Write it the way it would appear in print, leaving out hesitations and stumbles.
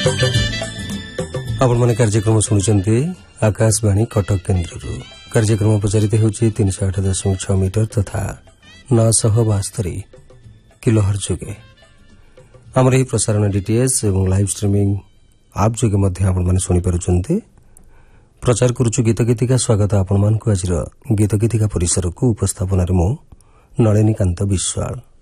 आपण मैंने कार्यक्रम शुणुंट आकाशवाणी कटक केन्द्र कार्यक्रम प्रचारित होउछि 308.6 मीटर तथा 972 किलोहर्ट्ज जोगे आमर यह प्रसारण डीटीएच और लाइव स्ट्रीमिंग आप जोगे मध्य आपण माने सुनि पारुछन्ते। प्रचार करुछु गीत गीतिका स्वागत आपण मानकु आज गीत गीतिका परिसर को उपस्थापन मो नलिनीकांत विश्वाल।